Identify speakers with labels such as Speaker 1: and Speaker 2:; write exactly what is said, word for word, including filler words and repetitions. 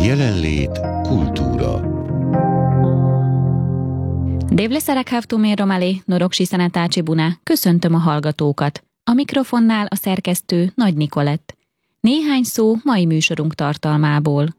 Speaker 1: Jelenlét kultúra.
Speaker 2: Dévleszerek havtumén romali, noroksi szenetácsi buna, köszöntöm a hallgatókat. A mikrofonnál a szerkesztő Nagy Nikolett. Néhány szó mai műsorunk tartalmából.